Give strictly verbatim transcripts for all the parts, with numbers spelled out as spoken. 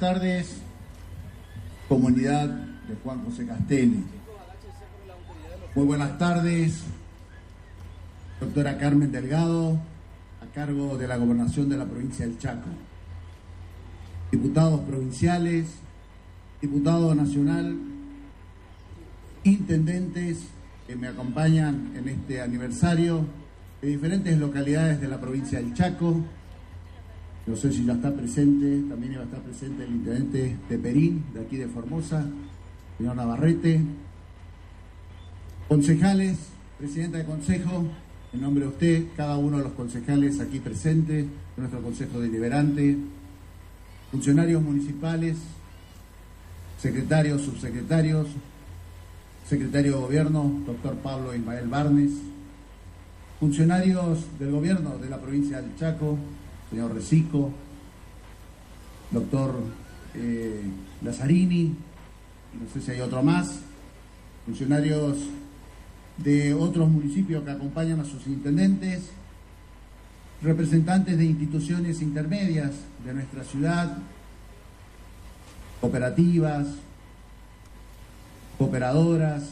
tardes, comunidad de Juan José Castelli. Muy buenas tardes, doctora Carmen Delgado, a cargo de la Gobernación de la provincia del Chaco. Diputados provinciales, diputado nacional, intendentes que me acompañan en este aniversario de diferentes localidades de la provincia del Chaco. No sé si ya está presente, también iba a estar presente el intendente de Perín, de aquí de Formosa, señor Navarrete. Concejales, presidenta de consejo, en nombre de usted, cada uno de los concejales aquí presentes, de nuestro consejo deliberante, funcionarios municipales, secretarios, subsecretarios, secretario de gobierno, doctor Pablo Ismael Barnes, funcionarios del gobierno de la provincia del Chaco, señor Recico, doctor eh, Lazzarini, no sé si hay otro más, funcionarios de otros municipios que acompañan a sus intendentes, representantes de instituciones intermedias de nuestra ciudad, cooperativas, cooperadoras,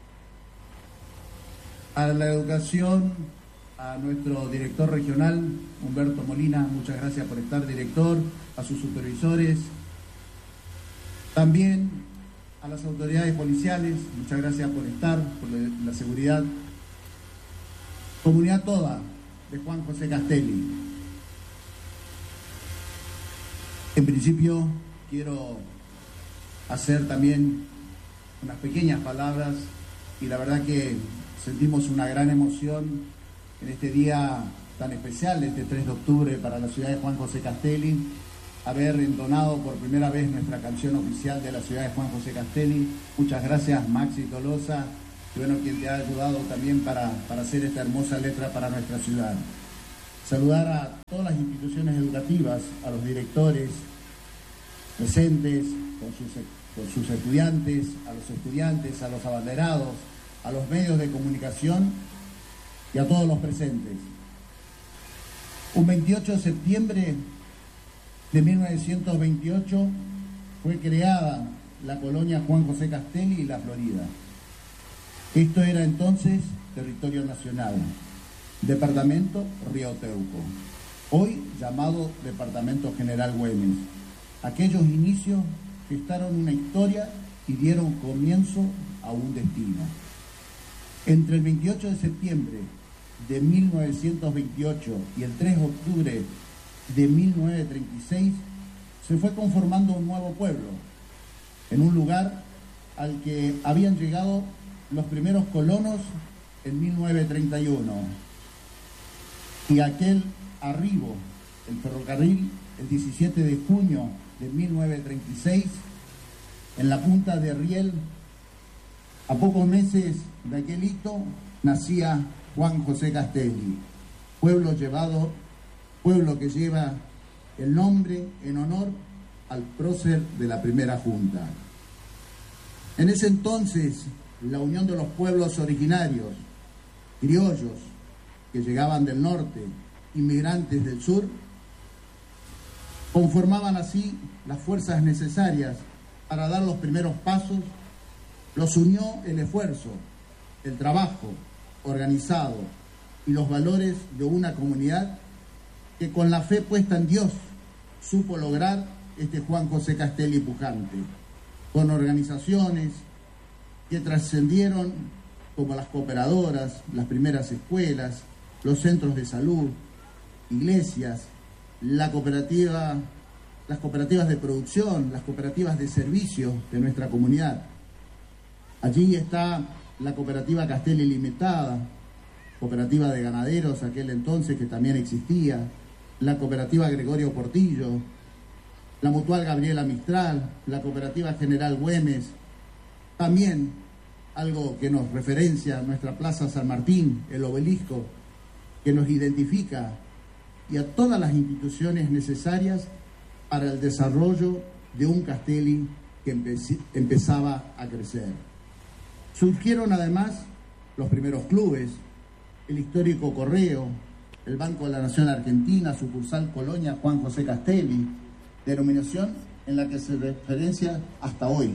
a la educación, a nuestro director regional, Humberto Molina, muchas gracias por estar, director, a sus supervisores, también a las autoridades policiales, muchas gracias por estar, por la seguridad, comunidad toda de Juan José Castelli. En principio quiero hacer también unas pequeñas palabras y la verdad que sentimos una gran emoción en este día tan especial, este tres de octubre para la ciudad de Juan José Castelli, haber entonado por primera vez nuestra canción oficial de la ciudad de Juan José Castelli. Muchas gracias, Maxi Tolosa, y bueno, quien te ha ayudado también para, para hacer esta hermosa letra para nuestra ciudad. Saludar a todas las instituciones educativas, a los directores presentes, con sus, con sus estudiantes, a los estudiantes, a los abanderados, a los medios de comunicación y a todos los presentes. Un veintiocho de septiembre de mil novecientos veintiocho fue creada la colonia Juan José Castelli y La Florida. Esto era entonces territorio nacional, departamento Río Teuco, hoy llamado Departamento General Güemes. Aquellos inicios gestaron una historia y dieron comienzo a un destino. Entre el veintiocho de septiembre de mil novecientos veintiocho y el tres de octubre de mil novecientos treinta y seis se fue conformando un nuevo pueblo, en un lugar al que habían llegado los primeros colonos en mil novecientos treinta y uno. Y aquel arribo, el ferrocarril, el diecisiete de junio de mil novecientos treinta y seis, en la punta de Riel, a pocos meses de aquel hito, nacía Juan José Castelli, pueblo llevado, pueblo que lleva el nombre en honor al prócer de la primera junta. En ese entonces, la unión de los pueblos originarios, criollos, que llegaban del norte, inmigrantes del sur, conformaban así las fuerzas necesarias para dar los primeros pasos. Los unió el esfuerzo, el trabajo organizado y los valores de una comunidad que con la fe puesta en Dios supo lograr este Juan José Castelli pujante, con organizaciones que trascendieron como las cooperadoras, las primeras escuelas, los centros de salud, iglesias, la cooperativa, las cooperativas de producción, las cooperativas de servicio de nuestra comunidad. Allí está la cooperativa Castelli Limitada, cooperativa de ganaderos aquel entonces que también existía, la cooperativa Gregorio Portillo, la mutual Gabriela Mistral, la cooperativa General Güemes, también algo que nos referencia a nuestra Plaza San Martín, el obelisco, que nos identifica, y a todas las instituciones necesarias para el desarrollo de un Castelli que empe- empezaba a crecer. Surgieron además los primeros clubes, el histórico Correo, el Banco de la Nación Argentina, sucursal Colonia Juan José Castelli, denominación en la que se referencia hasta hoy.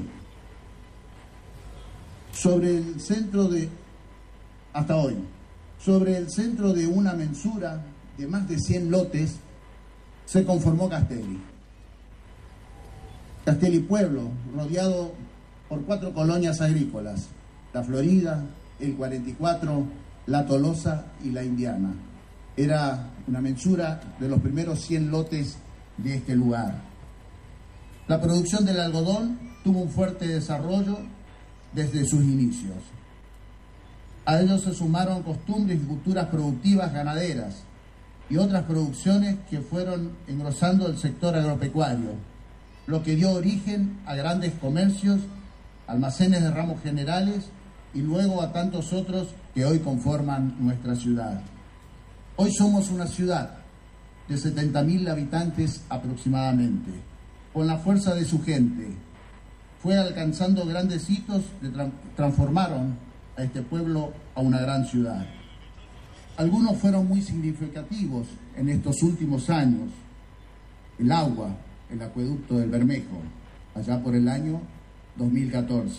Sobre el centro de, hasta hoy, sobre el centro de una mensura de más de cien lotes, se conformó Castelli. Castelli Pueblo, rodeado por cuatro colonias agrícolas, la Florida, el cuarenta y cuatro, la Tolosa y la Indiana. Era una mensura de los primeros cien lotes de este lugar. La producción del algodón tuvo un fuerte desarrollo desde sus inicios. A ellos se sumaron costumbres y culturas productivas ganaderas y otras producciones que fueron engrosando el sector agropecuario, lo que dio origen a grandes comercios, almacenes de ramos generales y luego a tantos otros que hoy conforman nuestra ciudad. Hoy somos una ciudad de setenta mil habitantes aproximadamente. Con la fuerza de su gente, fue alcanzando grandes hitos que tra- transformaron a este pueblo a una gran ciudad. Algunos fueron muy significativos en estos últimos años. El agua, el acueducto del Bermejo, allá por el año dos mil catorce.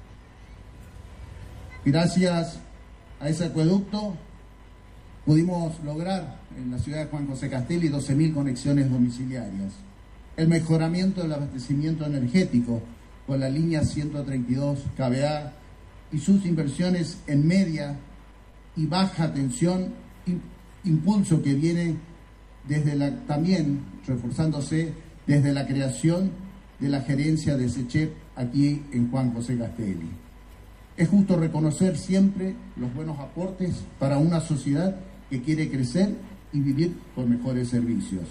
Gracias a ese acueducto pudimos lograr en la ciudad de Juan José Castelli doce mil conexiones domiciliarias. El mejoramiento del abastecimiento energético con la línea ciento treinta y dos K V A y sus inversiones en media y baja tensión, impulso que viene desde la, también reforzándose desde la creación de la gerencia de SECHEP aquí en Juan José Castelli. Es justo reconocer siempre los buenos aportes para una sociedad que quiere crecer y vivir con mejores servicios.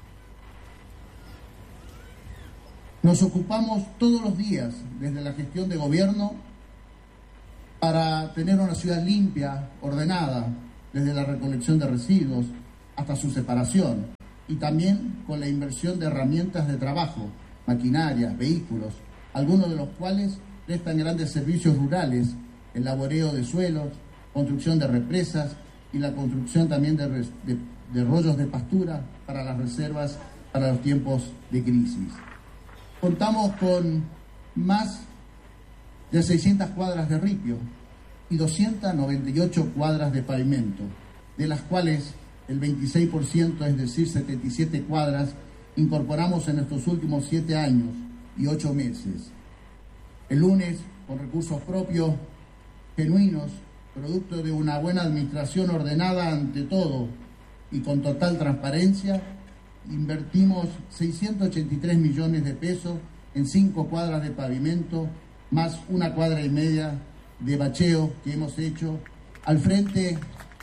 Nos ocupamos todos los días desde la gestión de gobierno para tener una ciudad limpia, ordenada, desde la recolección de residuos hasta su separación, y también con la inversión de herramientas de trabajo, maquinarias, vehículos, algunos de los cuales prestan grandes servicios rurales, el laboreo de suelos, construcción de represas y la construcción también de, de, de rollos de pastura para las reservas para los tiempos de crisis. Contamos con más de seiscientas cuadras de ripio y doscientas noventa y ocho cuadras de pavimento, de las cuales el veintiséis por ciento, es decir, setenta y siete cuadras, incorporamos en estos últimos siete años y ocho meses. El lunes, con recursos propios, genuinos, producto de una buena administración ordenada ante todo y con total transparencia, invertimos seiscientos ochenta y tres millones de pesos en cinco cuadras de pavimento, más una cuadra y media de bacheo que hemos hecho al frente,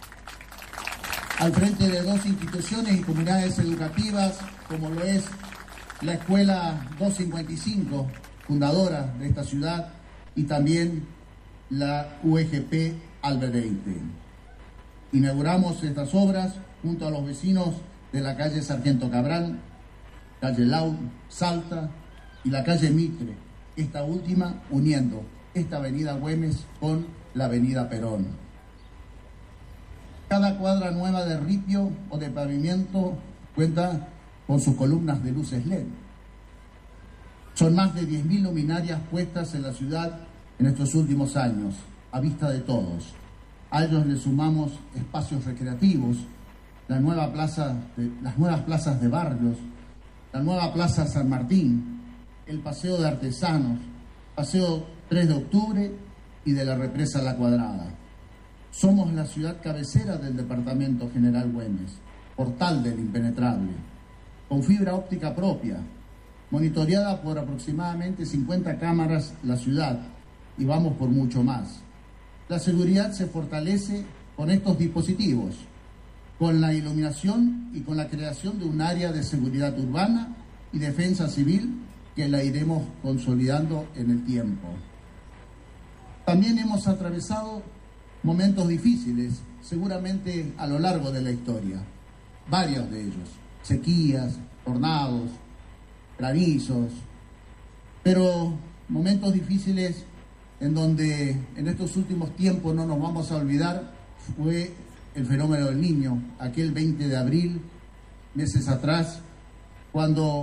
al frente de dos instituciones y comunidades educativas, como lo es la Escuela doscientos cincuenta y cinco, fundadora de esta ciudad, y también la U E G P Albert Einstein. Inauguramos estas obras junto a los vecinos de la calle Sargento Cabral, calle Lau, Salta y la calle Mitre, esta última uniendo esta avenida Güemes con la avenida Perón. Cada cuadra nueva de ripio o de pavimento cuenta con sus columnas de luces L E D. Son más de diez mil luminarias puestas en la ciudad en estos últimos años, a vista de todos. A ellos le sumamos espacios recreativos, la nueva plaza de, las nuevas plazas de barrios, la nueva plaza San Martín, el paseo de artesanos, paseo tres de octubre y de la represa La Cuadrada. Somos la ciudad cabecera del departamento General Güemes, portal del impenetrable, con fibra óptica propia, monitoreada por aproximadamente cincuenta cámaras la ciudad, y vamos por mucho más. La seguridad se fortalece con estos dispositivos, con la iluminación y con la creación de un área de seguridad urbana y defensa civil que la iremos consolidando en el tiempo. También hemos atravesado momentos difíciles, seguramente a lo largo de la historia, varios de ellos, sequías, tornados, granizos, pero momentos difíciles en donde en estos últimos tiempos no nos vamos a olvidar fue el fenómeno del Niño, aquel veinte de abril, meses atrás, cuando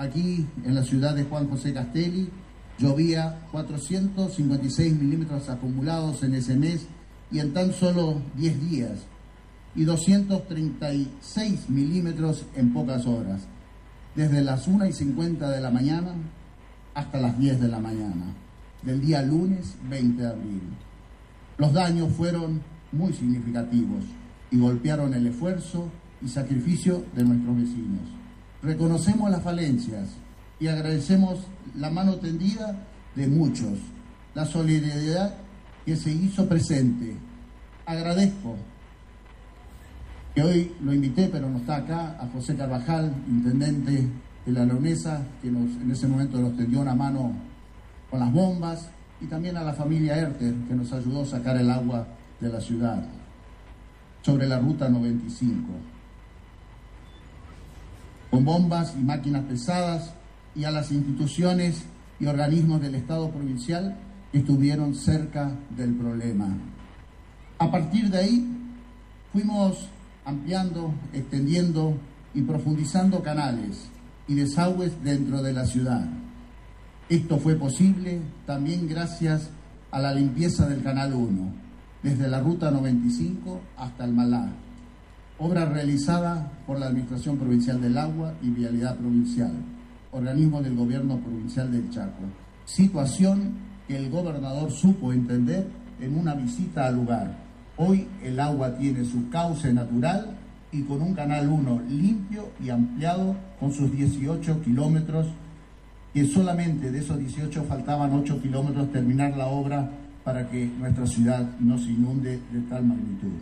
aquí en la ciudad de Juan José Castelli llovía cuatrocientos cincuenta y seis milímetros acumulados en ese mes y en tan solo diez días, y doscientos treinta y seis milímetros en pocas horas, desde las una y cincuenta de la mañana hasta las diez de la mañana, del día lunes veinte de abril. Los daños fueron muy significativos y golpearon el esfuerzo y sacrificio de nuestros vecinos. Reconocemos las falencias y agradecemos la mano tendida de muchos, la solidaridad que se hizo presente. Agradezco que hoy lo invité, pero no está acá, a José Carvajal, intendente de La Leonesa, que nos, en ese momento nos tendió una mano con las bombas, y también a la familia Erter, que nos ayudó a sacar el agua de la ciudad, sobre la ruta noventa y cinco, con bombas y máquinas pesadas, y a las instituciones y organismos del Estado provincial que estuvieron cerca del problema. A partir de ahí, fuimos ampliando, extendiendo y profundizando canales y desagües dentro de la ciudad. Esto fue posible también gracias a la limpieza del Canal uno, desde la ruta noventa y cinco hasta el Malá, obra realizada por la Administración Provincial del Agua y Vialidad Provincial, organismo del Gobierno Provincial del Chaco, situación que el gobernador supo entender en una visita al lugar. Hoy el agua tiene su cauce natural y con un Canal uno limpio y ampliado con sus dieciocho kilómetros, que solamente de esos dieciocho faltaban ocho kilómetros terminar la obra para que nuestra ciudad no se inunde de tal magnitud.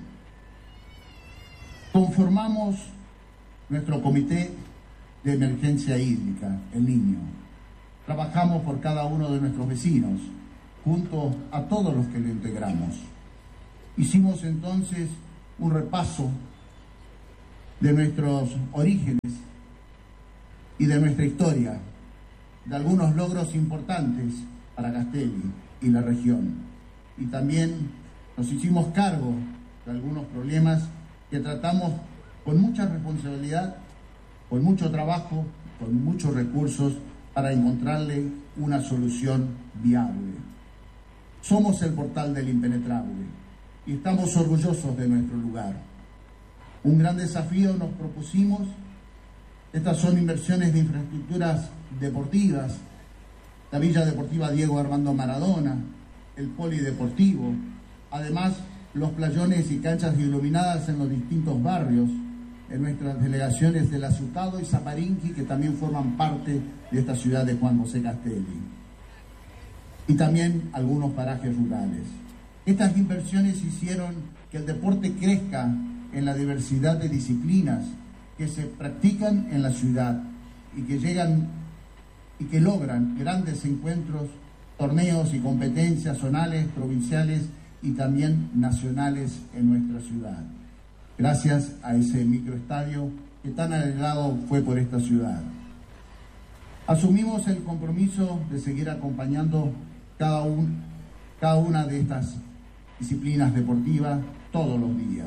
Conformamos nuestro comité de emergencia hídrica, el Niño. Trabajamos por cada uno de nuestros vecinos, junto a todos los que lo integramos. Hicimos entonces un repaso de nuestros orígenes y de nuestra historia, de algunos logros importantes para Castelli y la región. Y también nos hicimos cargo de algunos problemas que tratamos con mucha responsabilidad, con mucho trabajo, con muchos recursos para encontrarle una solución viable. Somos el portal del impenetrable y estamos orgullosos de nuestro lugar. Un gran desafío nos propusimos. Estas son inversiones de infraestructuras deportivas, la Villa Deportiva Diego Armando Maradona, el polideportivo, además los playones y canchas iluminadas en los distintos barrios, en nuestras delegaciones de La Ciutado y Zaparinqui, que también forman parte de esta ciudad de Juan José Castelli, y también algunos parajes rurales. Estas inversiones hicieron que el deporte crezca en la diversidad de disciplinas que se practican en la ciudad y que llegan y que logran grandes encuentros, torneos y competencias zonales, provinciales y también nacionales en nuestra ciudad, gracias a ese microestadio que tan anhelado fue por esta ciudad. Asumimos el compromiso de seguir acompañando cada, un, cada una de estas disciplinas deportivas todos los días.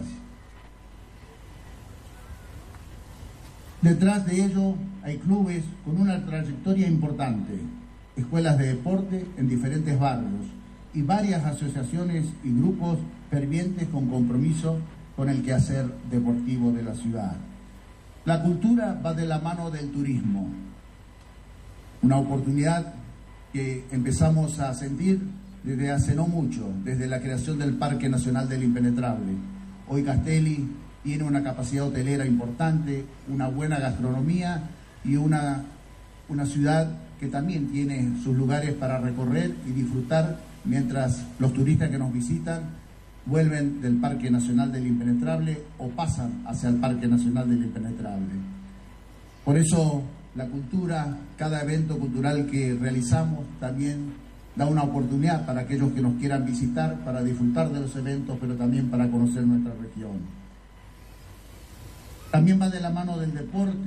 Detrás de ello hay clubes con una trayectoria importante, escuelas de deporte en diferentes barrios y varias asociaciones y grupos fervientes con compromiso con el quehacer deportivo de la ciudad. La cultura va de la mano del turismo, una oportunidad que empezamos a sentir desde hace no mucho, desde la creación del Parque Nacional del Impenetrable. Hoy Castelli tiene una capacidad hotelera importante, una buena gastronomía y una, una ciudad que también tiene sus lugares para recorrer y disfrutar mientras los turistas que nos visitan vuelven del Parque Nacional del Impenetrable o pasan hacia el Parque Nacional del Impenetrable. Por eso la cultura, cada evento cultural que realizamos también da una oportunidad para aquellos que nos quieran visitar, para disfrutar de los eventos, pero también para conocer nuestra región. También va de la mano del deporte.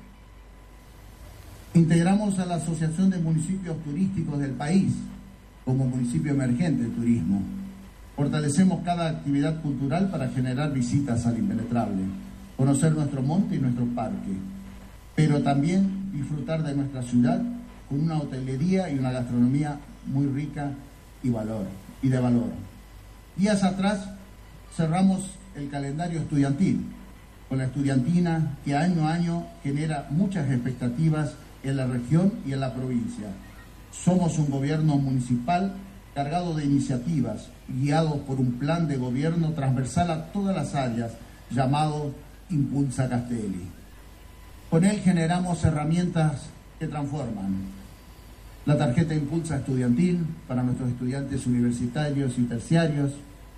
Integramos a la Asociación de Municipios Turísticos del país como municipio emergente de turismo. Fortalecemos cada actividad cultural para generar visitas al Impenetrable, conocer nuestro monte y nuestro parque, pero también disfrutar de nuestra ciudad con una hotelería y una gastronomía muy rica y, valor, y de valor. Días atrás cerramos el calendario estudiantil con la estudiantina que año a año genera muchas expectativas en la región y en la provincia. Somos un gobierno municipal cargado de iniciativas, guiados por un plan de gobierno transversal a todas las áreas, llamado Impulsa Castelli. Con él generamos herramientas que transforman. La tarjeta Impulsa Estudiantil para nuestros estudiantes universitarios y terciarios.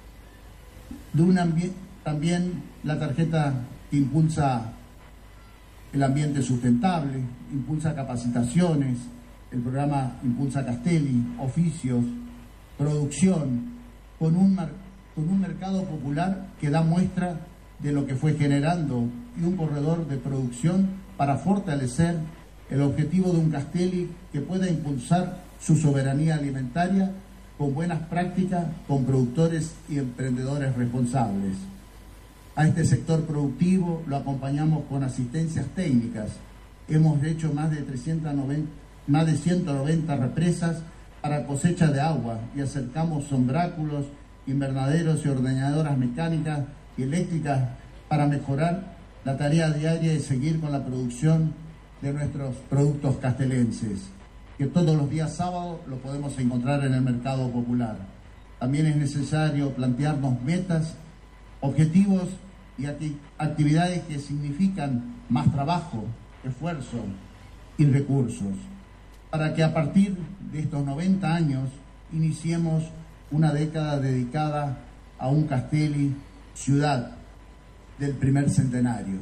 De un también la tarjeta que impulsa el ambiente sustentable, impulsa capacitaciones, el programa Impulsa Castelli, oficios, producción, con un, con un mercado popular que da muestra de lo que fue generando y un corredor de producción para fortalecer el objetivo de un Castelli que pueda impulsar su soberanía alimentaria con buenas prácticas, con productores y emprendedores responsables. A este sector productivo lo acompañamos con asistencias técnicas. Hemos hecho más de, trescientas noventa, más de ciento noventa represas para cosecha de agua y acercamos sombráculos, invernaderos y ordeñadoras mecánicas y eléctricas para mejorar la tarea diaria y seguir con la producción de nuestros productos castelenses, que todos los días sábados lo podemos encontrar en el mercado popular. También es necesario plantearnos metas, objetivos y actividades que significan más trabajo, esfuerzo y recursos, para que a partir de estos noventa años iniciemos una década dedicada a un Castelli ciudad del primer centenario.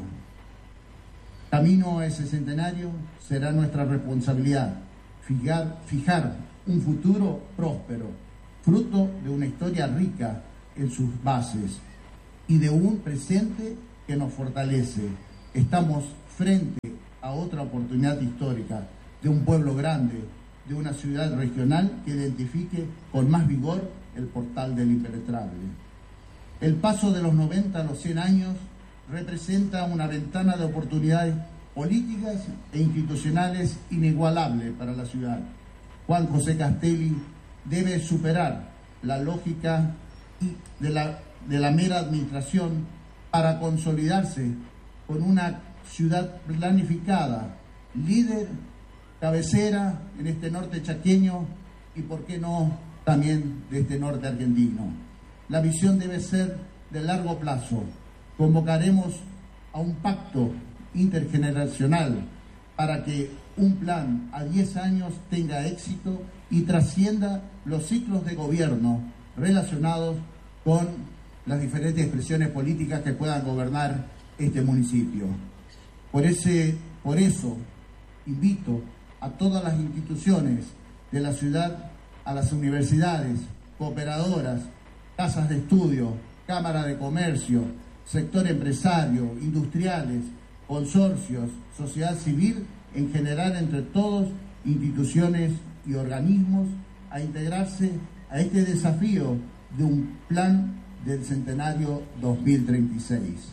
Camino a ese centenario será nuestra responsabilidad fijar, fijar un futuro próspero, fruto de una historia rica en sus bases y de un presente que nos fortalece. Estamos frente a otra oportunidad histórica de un pueblo grande, de una ciudad regional que identifique con más vigor el portal del impenetrable. El paso de los noventa a los cien años representa una ventana de oportunidades políticas e institucionales inigualable para la ciudad. Juan José Castelli debe superar la lógica de la, de la mera administración para consolidarse con una ciudad planificada, líder, cabecera en este norte chaqueño y, por qué no, también de este norte argentino. La visión debe ser de largo plazo. Convocaremos a un pacto intergeneracional para que un plan a diez años tenga éxito y trascienda los ciclos de gobierno relacionados con las diferentes expresiones políticas que puedan gobernar este municipio. Por ese, por eso invito a todas las instituciones de la ciudad, a las universidades, cooperadoras, casas de estudio, cámara de comercio, sector empresario, industriales, consorcios, sociedad civil, en general entre todos, instituciones y organismos, a integrarse a este desafío de un plan del centenario dos mil treinta y seis.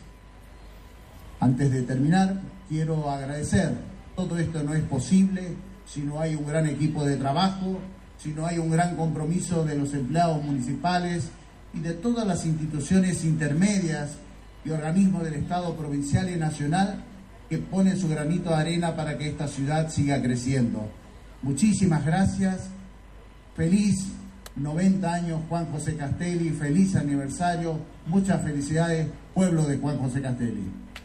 Antes de terminar, quiero agradecer. Todo esto no es posible si no hay un gran equipo de trabajo, si no hay un gran compromiso de los empleados municipales y de todas las instituciones intermedias y organismos del Estado provincial y nacional que ponen su granito de arena para que esta ciudad siga creciendo. Muchísimas gracias. Feliz noventa años Juan José Castelli, feliz aniversario. Muchas felicidades, pueblo de Juan José Castelli.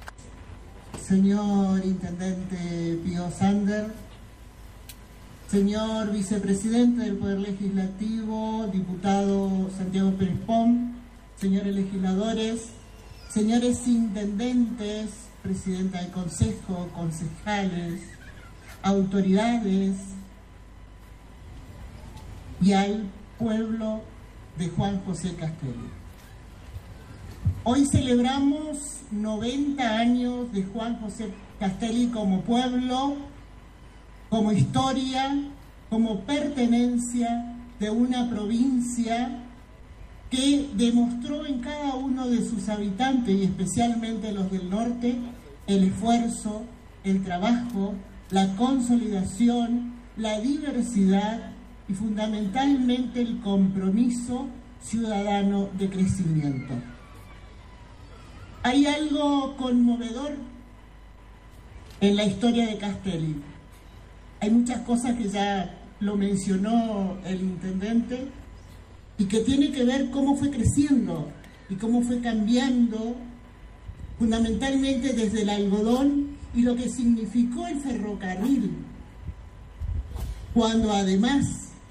Señor Intendente Pío Sander, señor Vicepresidente del Poder Legislativo, diputado Santiago Pérez Pom, señores legisladores, señores intendentes, presidenta del Consejo, concejales, autoridades y al pueblo de Juan José Castelli. Hoy celebramos noventa años de Juan José Castelli como pueblo, como historia, como pertenencia de una provincia que demostró en cada uno de sus habitantes, y especialmente los del norte, el esfuerzo, el trabajo, la consolidación, la diversidad y fundamentalmente el compromiso ciudadano de crecimiento. Hay algo conmovedor en la historia de Castelli. Hay muchas cosas que ya lo mencionó el intendente y que tiene que ver cómo fue creciendo y cómo fue cambiando fundamentalmente desde el algodón y lo que significó el ferrocarril, cuando además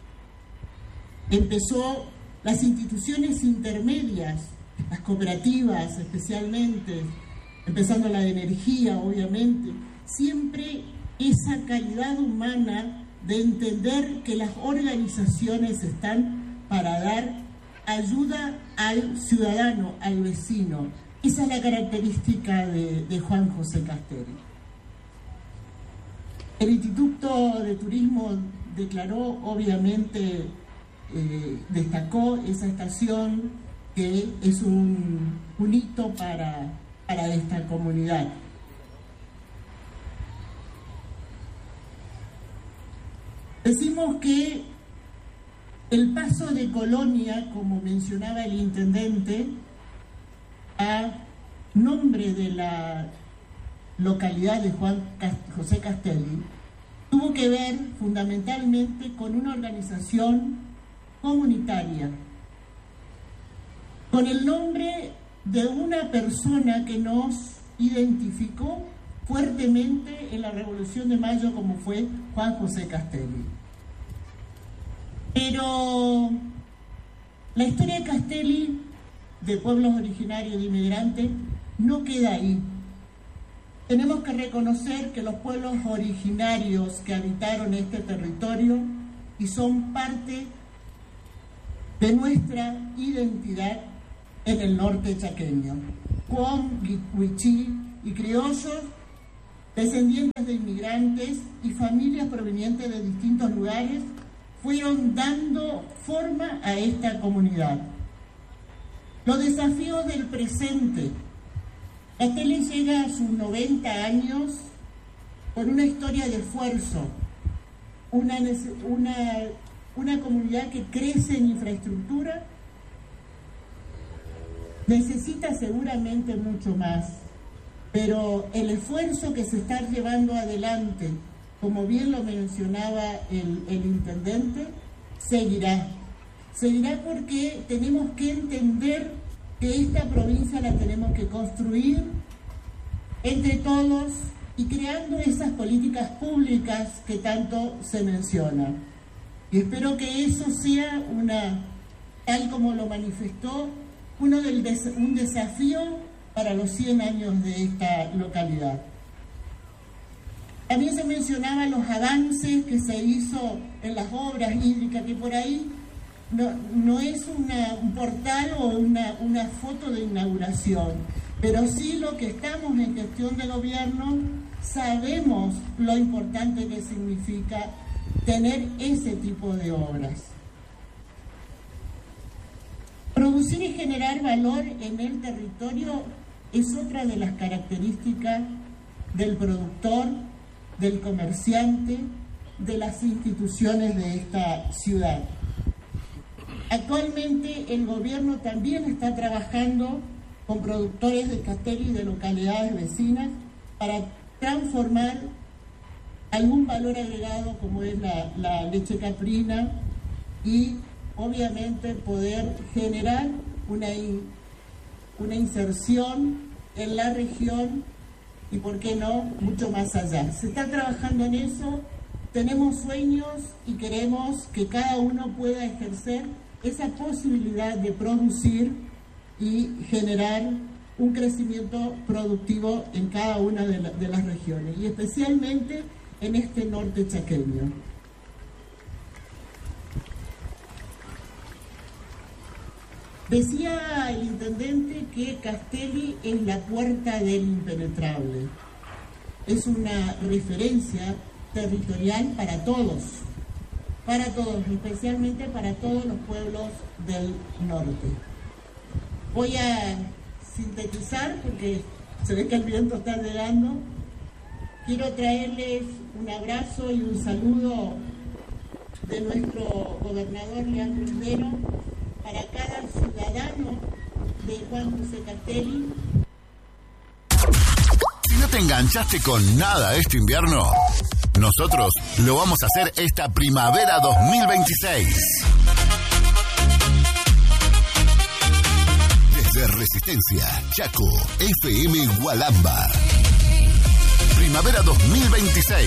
empezó las instituciones intermedias, las cooperativas especialmente, empezando la de energía obviamente, siempre esa calidad humana de entender que las organizaciones están para dar ayuda al ciudadano, al vecino. Esa es la característica de, de Juan José Castelli. El Instituto de Turismo declaró, obviamente, eh, destacó esa estación que es un, un hito para, para esta comunidad. Decimos que el paso de Colonia, como mencionaba el intendente, a nombre de la localidad de Juan José Castelli, tuvo que ver fundamentalmente con una organización comunitaria, con el nombre de una persona que nos identificó fuertemente en la Revolución de Mayo, como fue Juan José Castelli. Pero la historia de Castelli, de pueblos originarios, de inmigrantes, no queda ahí. Tenemos que reconocer que los pueblos originarios que habitaron este territorio y son parte de nuestra identidad en el norte chaqueño, con huichí y criollos, descendientes de inmigrantes y familias provenientes de distintos lugares, fueron dando forma a esta comunidad. Los desafíos del presente. Castelli llega a sus noventa años con una historia de esfuerzo, una, una, una comunidad que crece en infraestructura, necesita seguramente mucho más, pero el esfuerzo que se está llevando adelante, como bien lo mencionaba el, el intendente, seguirá. Seguirá porque tenemos que entender que esta provincia la tenemos que construir entre todos y creando esas políticas públicas que tanto se mencionan. Y espero que eso sea una, tal como lo manifestó, uno del des, un desafío para los cien años de esta localidad. También se mencionaban los avances que se hizo en las obras hídricas, que por ahí no, no es una, un portal o una, una foto de inauguración, pero sí lo que estamos en gestión de gobierno sabemos lo importante que significa tener ese tipo de obras. Producir y generar valor en el territorio es otra de las características del productor, del comerciante, de las instituciones de esta ciudad. Actualmente el gobierno también está trabajando con productores de Castelli y de localidades vecinas para transformar algún valor agregado como es la, la leche caprina y obviamente poder generar una, in, una inserción en la región y, por qué no, mucho más allá. Se está trabajando en eso, tenemos sueños y queremos que cada uno pueda ejercer esa posibilidad de producir y generar un crecimiento productivo en cada una de, la, de las regiones y especialmente en este norte chaqueño. Decía el intendente que Castelli es la puerta del impenetrable. Es una referencia territorial para todos, para todos, especialmente para todos los pueblos del norte. Voy a sintetizar porque se ve que el viento está llegando. Quiero traerles un abrazo y un saludo de nuestro gobernador Leandro Herbero para cada ciudadano de Juan José Castelli. Si no te enganchaste con nada este invierno, nosotros lo vamos a hacer esta primavera dos mil veintiséis. Desde Resistencia, Chaco, F M Gualamba. Primavera dos mil veintiséis.